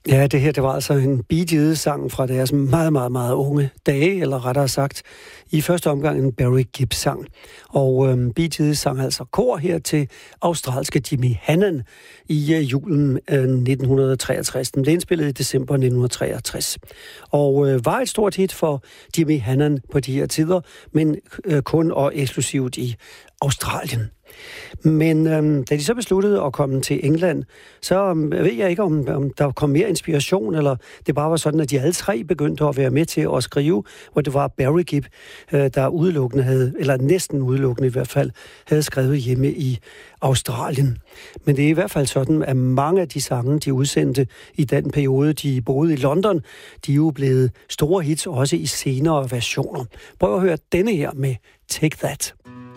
Ja, det her, det var altså en Bee Gees-sang fra deres meget, meget, meget unge dage, eller rettere sagt, i første omgang en Barry Gibb-sang. Og Bee Gees sang altså kor her til australske Jimmy Hannan i julen 1963. Den blev indspillet i december 1963. Og var et stort hit for Jimmy Hannan på de her tider, men kun og eksklusivt i Australien. Men da de så besluttede at komme til England, så ved jeg ikke, om der kom mere inspiration, eller det bare var sådan, at de alle tre begyndte at være med til at skrive, hvor det var Barry Gibb, der udelukkende havde, eller næsten udelukkende i hvert fald, havde skrevet hjemme i Australien. Men det er i hvert fald sådan, at mange af de sange, de udsendte i den periode, de boede i London, de er jo blevet store hits, også i senere versioner. Prøv at høre denne her med Take That.